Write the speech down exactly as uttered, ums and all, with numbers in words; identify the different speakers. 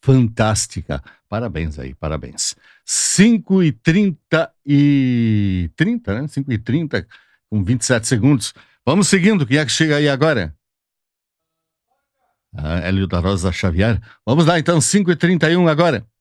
Speaker 1: fantástica. Parabéns aí, parabéns. cinco e trinta e... trinta, né? cinco e trinta, com vinte e sete segundos. Vamos seguindo, quem é que chega aí agora? Ah, Hélio da Rosa Xavier. Vamos lá então, cinco e trinta e um agora.